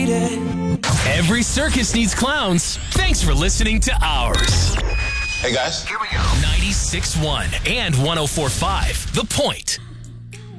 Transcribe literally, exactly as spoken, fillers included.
it. Every circus needs clowns. Thanks for listening to ours. Hey guys, Here we go. ninety-six point one and one oh four point five The Point.